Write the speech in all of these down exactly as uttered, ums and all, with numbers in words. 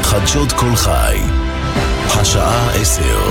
חדשות כל חי, השעה עשר.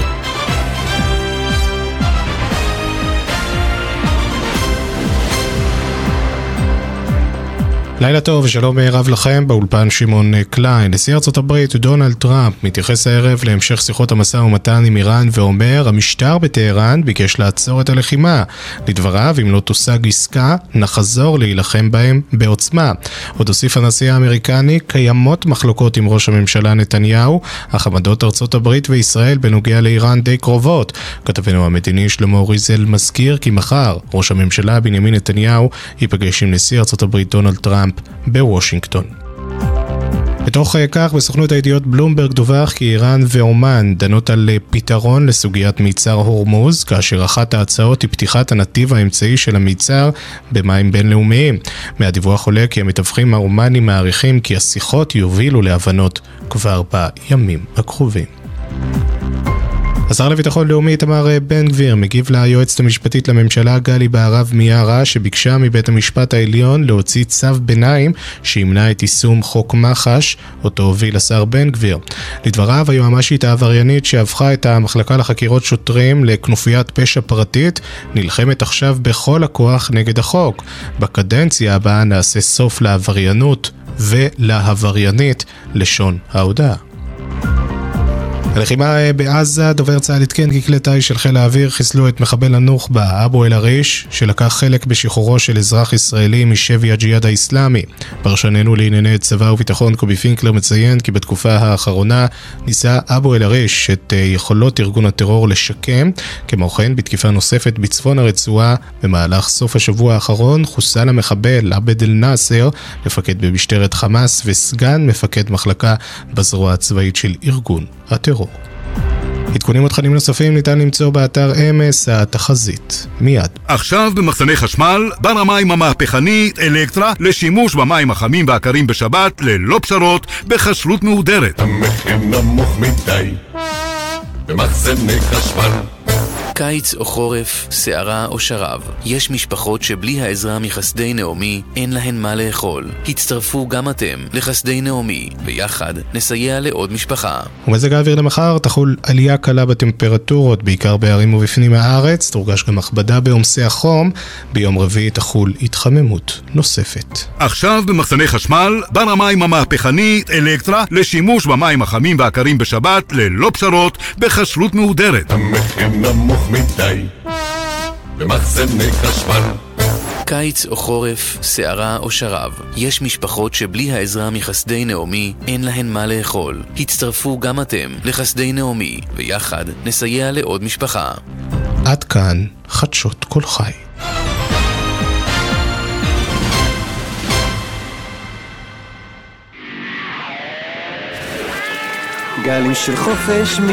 לילה טוב ושלום רב לכם, באולפן שמעון קליין. נשיא ארצות הברית דונלד טראמפ מתייחס הערב להמשך שיחות המשא ומתן עם איראן ואומר, המשטר בטהרן ביקש לעצור את הלחימה. לדבריו, אם לא תושג עסקה, נחזור להילחם בהם בעוצמה. עוד הוסיף הנשיא האמריקני, קיימות מחלוקות עם ראש הממשלה נתניהו, אך עמדות ארצות הברית וישראל בנוגע לאיראן די קרובות. כתבנו המדיני שלמה ריזל מזכיר כי מחר ראש הממשלה בנימין נתניהו ייפגש עם נשיא ארצות הברית דונלד טראמפ בוושינגטון. בתוך כך, בסוכנות הידיעות בלומברג דווח כי איראן ואומן דנות על פתרון לסוגיית מיצר הורמוז, כאשר אחת ההצעות היא פתיחת הנתיב האמצעי של המיצר במים בינלאומיים. מהדיווח עולה כי המתווכים האומנים מעריכים כי השיחות יובילו להבנות כבר בימים הקרובים. השר לביטחון לאומי איתמר בן גביר מגיב ליועצת המשפטית לממשלה גלי בהרב מיארה שביקשה מבית המשפט העליון להוציא צו ביניים שימנע את יישום חוק מח"ש אותו הוביל השר בן גביר. לדבריו, היועמ"שית העבריינית שהפכה את המחלקה לחקירות שוטרים לכנופיית פשע פרטית נלחמת עכשיו בכל הכוח נגד החוק. בקדנציה הבאה נעשה סוף לעבריינות ולעבריינית לשון ההודעה. הלחימה בעזה, דובר צה"ל עדכן כי כלי טיס של חיל האוויר חיסלו את מחבל הנוח'בה אבו אל-עריש שלקח חלק בשחרורו של אזרח ישראלי משבי הג'יהאד האסלאמי. פרשננו לענייני צבא וביטחון קובי פינקלר מציין כי בתקופה האחרונה ניסה אבו אל-עריש את יכולות ארגון הטרור לשקם. כמו כן, בתקיפה נוספת בצפון הרצועה במהלך סוף השבוע האחרון חוסל המחבל עבד אל-נאסר, מפקד במשטרת חמאס וסגן מפקד מחלקה בזרוע הצבאית של ארגון הטרור. עדכונים ותכנים נוספים ניתן למצוא באתר אמס התחזית. מיד. עכשיו במחסני חשמל, בר המים המהפכני אלקטרה לשימוש במים החמים והקרים בשבת ללא פשרות בכשרות מהודרת. המחיר נמוך מדי במחסני חשמל. קיץ או חורף, שערה או שרב. יש משפחות שבלי העזרה מחסדי נעמי אין להן מה לאכול. הצטרפו גם אתם לחסדי נעמי, ויחד נסייע לעוד משפחה. ומזג האוויר למחר תחול עלייה קלה בטמפרטורות, בעיקר בערים ובפנים הארץ. תורגש גם הכבדה בעומסי החום. ביום רביעי תחול התחממות נוספת. עכשיו במחסני חשמל, בר המים המהפכני אלקטרה לשימוש במים החמים והקרים בשבת ללא פשרות בכשרות מהודרת. המחיר נמוך מדי במחסני חשמל. קיץ או חורף, שערה או שרב. יש משפחות שבלי העזרה מחסדי נעמי אין להן מה לאכול. הצטרפו גם אתם לחסדי נעמי, ויחד נסייע לעוד משפחה. עד כאן חדשות כל חי. גלים של חופש